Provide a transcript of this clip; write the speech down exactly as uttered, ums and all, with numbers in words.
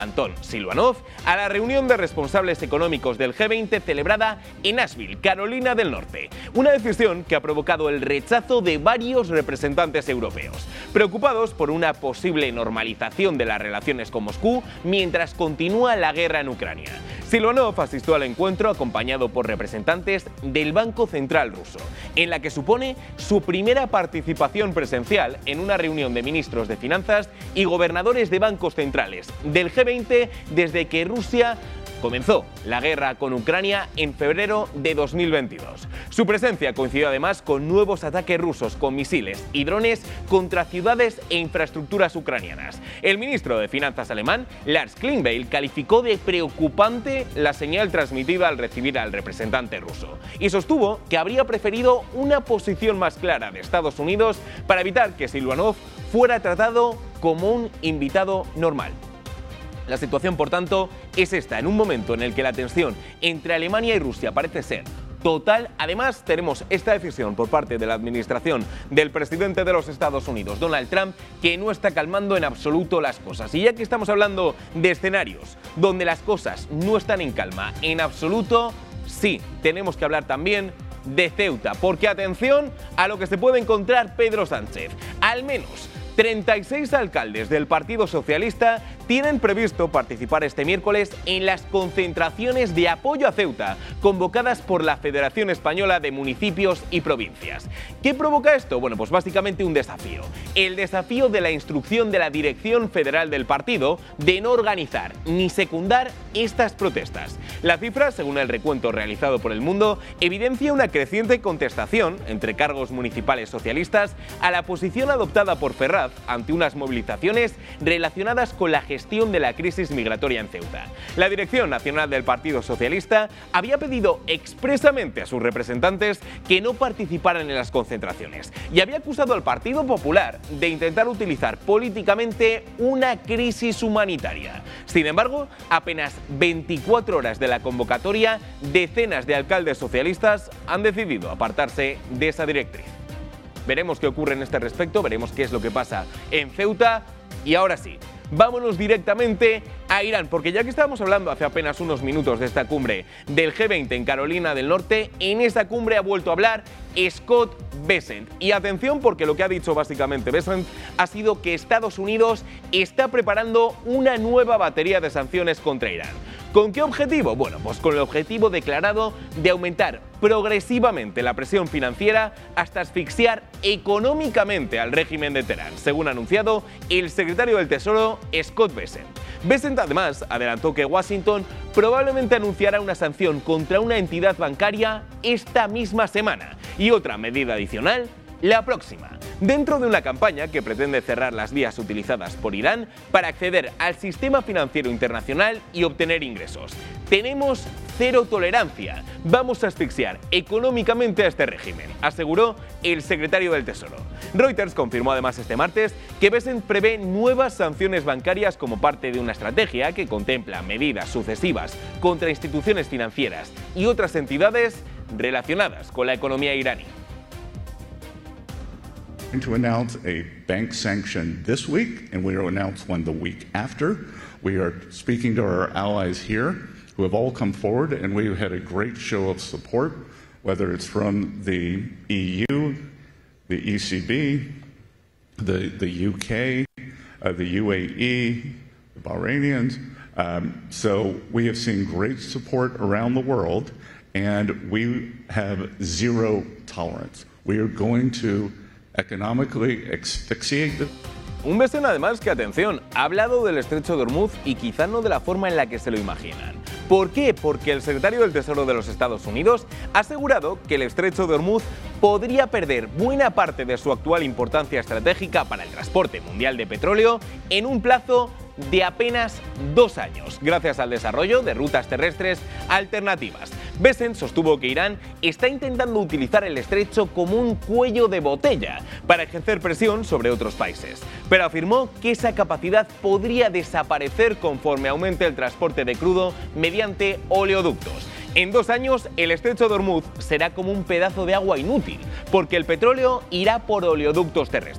Antón Silvanov a la reunión de responsables económicos del G veinte celebrada en Asheville, Carolina del Norte. Una decisión que ha provocado el rechazo de varios representantes europeos, preocupados por una posible normalización de las relaciones con Moscú mientras continúa la guerra en Ucrania. Silvanov asistió al encuentro acompañado por representantes del Banco Central ruso, en la que supone su primera participación presencial en una reunión de ministros de finanzas y gobernadores de bancos centrales del G veinte desde que Rusia comenzó la guerra con Ucrania en febrero de dos mil veintidós. Su presencia coincidió además con nuevos ataques rusos con misiles y drones contra ciudades e infraestructuras ucranianas. El ministro de Finanzas alemán, Lars Klingbeil, calificó de preocupante la señal transmitida al recibir al representante ruso y sostuvo que habría preferido una posición más clara de Estados Unidos para evitar que Silvanov fuera tratado como un invitado normal. La situación, por tanto, es esta, en un momento en el que la tensión entre Alemania y Rusia parece ser total. Además, tenemos esta decisión por parte de la administración del presidente de los Estados Unidos, Donald Trump, que no está calmando en absoluto las cosas. Y ya que estamos hablando de escenarios donde las cosas no están en calma en absoluto, sí, tenemos que hablar también de Ceuta, porque atención a lo que se puede encontrar Pedro Sánchez. Al menos treinta y seis alcaldes del Partido Socialista tienen previsto participar este miércoles en las concentraciones de apoyo a Ceuta convocadas por la Federación Española de Municipios y Provincias. ¿Qué provoca esto? Bueno, pues básicamente un desafío. El desafío de la instrucción de la Dirección Federal del partido de no organizar ni secundar estas protestas. La cifra, según el recuento realizado por El Mundo, evidencia una creciente contestación entre cargos municipales socialistas a la posición adoptada por Ferraz ante unas movilizaciones relacionadas con la gestión de la crisis migratoria en Ceuta. La Dirección Nacional del Partido Socialista había pedido expresamente a sus representantes que no participaran en las concentraciones y había acusado al Partido Popular de intentar utilizar políticamente una crisis humanitaria. Sin embargo, apenas veinticuatro horas de la convocatoria, decenas de alcaldes socialistas han decidido apartarse de esa directriz. Veremos qué ocurre en este respecto, veremos qué es lo que pasa en Ceuta. Y ahora sí, vámonos directamente a Irán, porque ya que estábamos hablando hace apenas unos minutos de esta cumbre del G veinte en Carolina del Norte, en esa cumbre ha vuelto a hablar Scott Bessent. Y atención, porque lo que ha dicho básicamente Bessent ha sido que Estados Unidos está preparando una nueva batería de sanciones contra Irán. ¿Con qué objetivo? Bueno, pues con el objetivo declarado de aumentar progresivamente la presión financiera hasta asfixiar económicamente al régimen de Teherán, según ha anunciado el secretario del Tesoro, Scott Bessent. Bessent además adelantó que Washington probablemente anunciará una sanción contra una entidad bancaria esta misma semana y otra medida adicional la próxima, dentro de una campaña que pretende cerrar las vías utilizadas por Irán para acceder al sistema financiero internacional y obtener ingresos. Tenemos cero tolerancia, vamos a asfixiar económicamente a este régimen, aseguró el secretario del Tesoro. Reuters confirmó además este martes que Bessent prevé nuevas sanciones bancarias como parte de una estrategia que contempla medidas sucesivas contra instituciones financieras y otras entidades relacionadas con la economía iraní. To announce a bank sanction this week, and we will announce one the week after. We are speaking to our allies here who have all come forward, and we've had a great show of support, whether it's from the E U, the E C B, the, the U K, uh, the U A E, the Bahrainians. Um, so we have seen great support around the world, and we have zero tolerance. We are going to economically asphyxiate the... Un Bessent además que, atención, ha hablado del estrecho de Hormuz y quizá no de la forma en la que se lo imaginan. ¿Por qué? Porque el secretario del Tesoro de los Estados Unidos ha asegurado que el estrecho de Hormuz podría perder buena parte de su actual importancia estratégica para el transporte mundial de petróleo en un plazo de apenas dos años, gracias al desarrollo de rutas terrestres alternativas. Bessent sostuvo que Irán está intentando utilizar el estrecho como un cuello de botella para ejercer presión sobre otros países, pero afirmó que esa capacidad podría desaparecer conforme aumente el transporte de crudo mediante oleoductos. En dos años, el estrecho de Hormuz será como un pedazo de agua inútil, porque el petróleo irá por oleoductos terrestres.